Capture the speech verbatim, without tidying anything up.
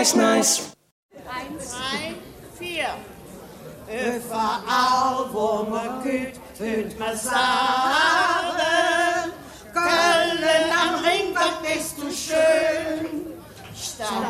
nice, nice. Eins, drei, vier. Überall, wo man geht, hört man sagen.